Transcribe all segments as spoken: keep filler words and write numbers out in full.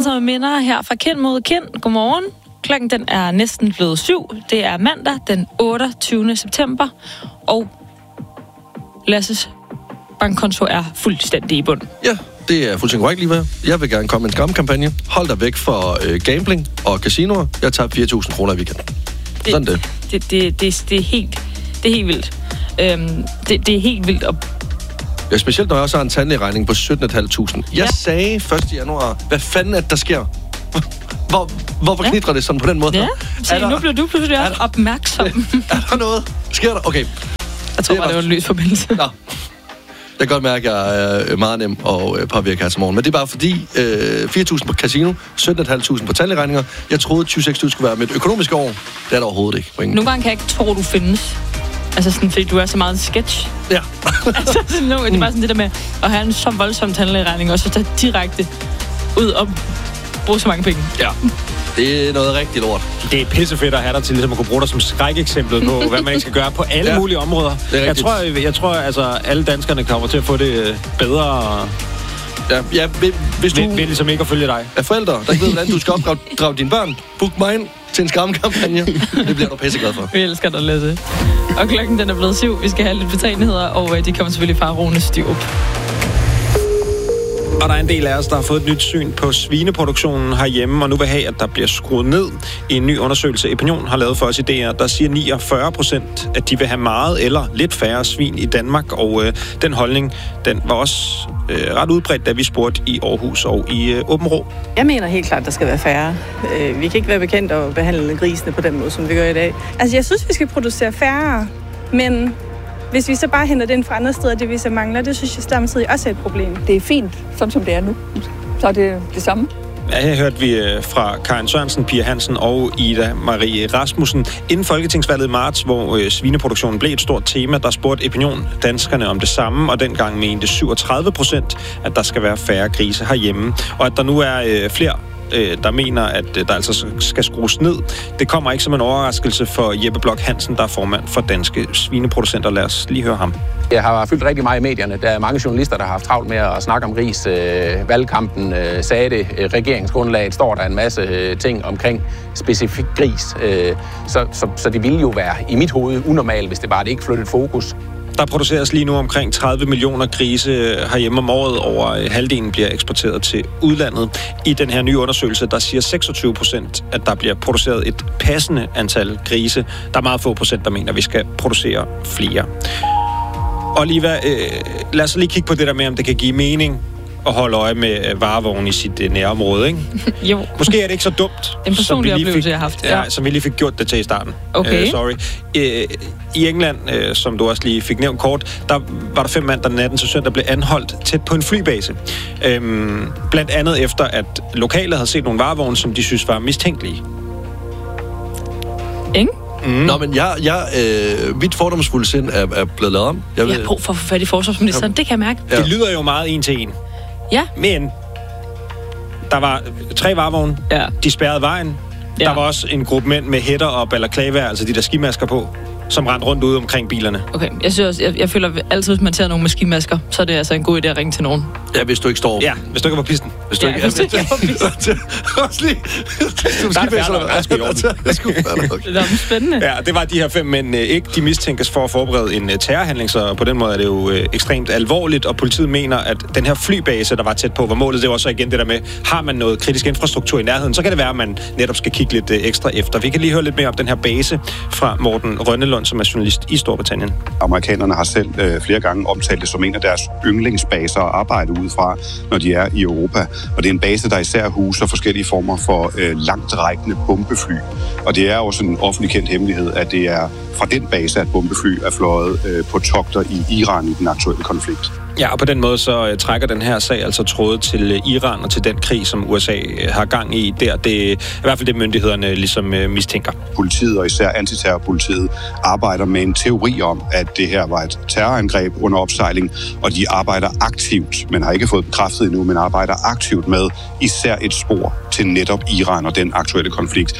Grænser og minder her fra Kind mod Kind. Godmorgen. Klokken den er næsten blevet syv. Det er mandag den otteogtyvende september. Og Lasses bankkonto er fuldstændig i bund. Ja, det er fuldstændig korrekt lige med. Jeg vil gerne komme med en skræmmekampagne. Hold dig væk fra øh, gambling og casinoer. Jeg tager fire tusind kroner i weekenden. Sådan det. Det, det, det, det, er helt, det er helt vildt. Øhm, det, det er helt vildt at... Ja, specielt når jeg også har en tandlægeregning på sytten tusind fem hundrede. Jeg ja. sagde første januar, hvad fanden er det, der sker? Hvor, hvorfor ja. knitrer det sådan på den måde? Ja, så der, nu bliver du pludselig også opmærksom. Er der noget? Sker der? Okay. Jeg tror bare, det var en løs forbindelse. Nå. Jeg kan godt mærke, at jeg er meget nem at påvirke her til morgen. Men det er bare fordi, øh, fire tusind på casino, sytten tusind fem hundrede på tandlægeregninger. Jeg troede, tyve seksogtyve skulle være mit økonomiske år. Det er der overhovedet ikke. Ingen. Nogle gange kan jeg ikke tro, du findes. Altså sådan, fordi du er så meget en sketch. Ja. altså sådan, no, det er bare sådan det der med at have en så voldsom tandlægeregning, og så tage direkte ud og bruge så mange penge. Ja. Det er noget rigtig lort. Det er pissefedt at have dig til ligesom at kunne bruge dig som skrækeksempel på, hvad man ikke skal gøre på alle ja, mulige områder. Jeg tror, jeg, jeg tror altså alle danskerne kommer til at få det bedre. Ja, ja hvis du ved, ved ligesom ikke at følge dig. Er forældre, der ikke ved, hvordan du skal opdrage dine børn, book mig ind til en skræmmekampagne. Det bliver du pisseglad for. Vi elsker dig, Lasse. Og klokken den er blevet syv. Vi skal have lidt betændigheder, og de kommer selvfølgelig fra Rune Styrup. Og der er en del af os, der har fået et nyt syn på svineproduktionen herhjemme, og nu vil have, at der bliver skruet ned. I en ny undersøgelse, Opinion har lavet for os i D R, der siger niogfyrre procent, at de vil have meget eller lidt færre svin i Danmark, og øh, den holdning, den var også øh, ret udbredt, da vi spurgte i Aarhus og i øh, Aabenraa. Jeg mener helt klart, at der skal være færre. Øh, vi kan ikke være bekendt at behandle grisene på den måde, som vi gør i dag. Altså, jeg synes, vi skal producere færre, men... Hvis vi så bare henter det ind fra andre steder, det vi så mangler, det synes jeg samtidig også er et problem. Det er fint, sådan som det er nu. Så er det det samme. Ja, her hørte vi fra Karin Sørensen, Pia Hansen og Ida Marie Rasmussen. Inden folketingsvalget i marts, hvor øh, svineproduktionen blev et stort tema, der spurgte Opinion danskerne om det samme, og dengang mente syvogtredive procent, at der skal være færre grise herhjemme. Og at der nu er øh, flere der mener, at der altså skal skrues ned. Det kommer ikke som en overraskelse for Jeppe Blok Hansen, der er formand for Danske Svineproducenter. Lad os lige høre ham. Jeg har fyldt rigtig meget i medierne. Der er mange journalister, der har haft travlt med at snakke om gris. Valgkampen sagde det. Regeringsgrundlaget står der en masse ting omkring specifik gris. Så, så, så det ville jo være i mit hoved unormalt, hvis det bare det ikke flyttede fokus. Der produceres lige nu omkring tredive millioner grise herhjemme om året. Over halvdelen bliver eksporteret til udlandet. I den her nye undersøgelse, der siger seksogtyve procent, at der bliver produceret et passende antal grise. Der er meget få procent, der mener, at vi skal producere flere. Oliva, øh, lad os lige kigge på det der med, om det kan give mening at holde øje med varevogn i sit uh, nærområde, ikke? Jo. Måske er det ikke så dumt, en personlig oplevelse, fik, jeg har haft. Ja, ja, som vi lige fik gjort det til i starten. Okay. Uh, sorry. Uh, I England, uh, som du også lige fik nævnt kort, der var der fem mand, der natten til søndag blev anholdt tæt på en flybase. Um, blandt andet efter, at lokale havde set nogle varevogne, som de synes var mistænkelige. Ingen? Mm. Nå, men jeg, jeg, øh, mit fordomsfulde sind er, er blevet lavet om. Jeg, jeg har brug for at få fat i forsvarsministeren, ja. Det kan jeg mærke. Ja. Det lyder jo meget en til en. Ja. Men der var tre varevogne, ja. De spærrede vejen. Ja. Der var også en gruppe mænd med hætter og balaclava, altså de der skimasker på, som rendte rundt ude omkring bilerne. Okay, jeg synes også, jeg, jeg føler altid, hvis man tager nogle med skimasker, så er det altså en god idé at ringe til nogen. Ja, hvis du ikke står... Ja, hvis du ikke er på pisten. Hvis du ja, ikke, hvis du ikke er på pisten. Også lige... Der er det er spændende. Ja, det var de her fem mænd ikke. De mistænkes for at forberede en terrorhandling, så på den måde er det jo ekstremt alvorligt, og politiet mener, at den her flybase, der var tæt på, var målet, det var så igen det der med, har man noget kritisk infrastruktur i nærheden, så kan det være, at man netop skal kigge lidt ekstra efter. Vi kan lige høre lidt mere om den her base fra Morten Rønnelund, som er journalist i Storbritannien. Amerikanerne har selv øh, flere gange omtalt det som en af deres yndlingsbaser at arbejde ud fra, når de er i Europa. Og det er en base, der især huser forskellige former for øh, langtrækkende bombefly. Og det er også en offentlig kendt hemmelighed, at det er fra den base, at bombefly er fløjet øh, på togter i Iran i den aktuelle konflikt. Ja, og på den måde så uh, trækker den her sag altså tråde til uh, Iran og til den krig, som U S A uh, har gang i der. Det er i hvert fald det, myndighederne ligesom uh, mistænker. Politiet og især antiterrorpolitiet arbejder med en teori om, at det her var et terrorangreb under opsejling, og de arbejder aktivt, men har ikke fået bekræftet endnu, men arbejder aktivt med især et spor til netop Iran og den aktuelle konflikt.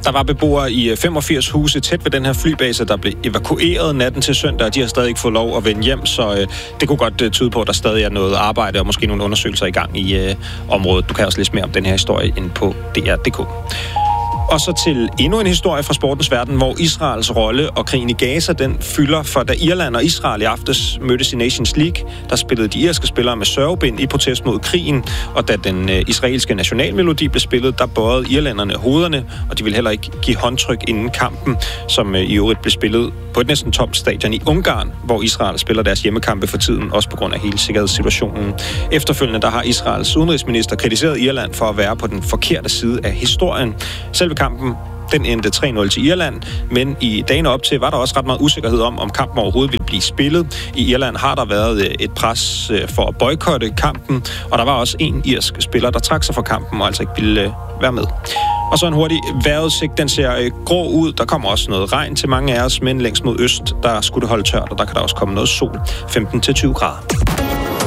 Der var beboere i femogfirs huse tæt ved den her flybase, der blev evakueret natten til søndag, og de har stadig ikke fået lov at vende hjem, så øh, det kunne godt øh, tyde på, at der stadig er noget arbejde og måske nogle undersøgelser i gang i øh, området. Du kan også læse mere om den her historie inde på D R punktum d k. Og så til endnu en historie fra sportens verden, hvor Israels rolle og krigen i Gaza, den fylder, for da Irland og Israel i aftes mødtes i Nations League, der spillede de irske spillere med sørgebind i protest mod krigen, og da den øh, israelske nationalmelodi blev spillet, der bøjede irlænderne hovederne, og de ville heller ikke give håndtryk inden kampen, som øh, i øvrigt blev spillet på et næsten tomt stadion i Ungarn, hvor Israel spiller deres hjemmekampe for tiden, også på grund af hele sikkerhedssituationen. Efterfølgende der har Israels udenrigsminister kritiseret Irland for at være på den forkerte side af historien. Selve kampen, den endte tre nul til Irland, men i dagene op til var der også ret meget usikkerhed om, om kampen overhovedet ville blive spillet. I Irland har der været et pres for at boykotte kampen, og der var også en irsk spiller, der trak sig fra kampen og altså ikke ville være med. Og så en hurtig vejrudsigt, den ser grå ud. Der kommer også noget regn til mange af os, men længst mod øst, der skulle det holde tørt, og der kan der også komme noget sol. femten til tyve grader.